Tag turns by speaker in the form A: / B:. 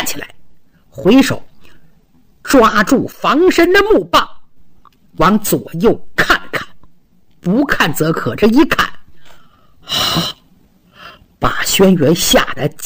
A: 站起来，回手抓住房身的木棒，往左右看看，不看则可，这一看，把轩辕吓得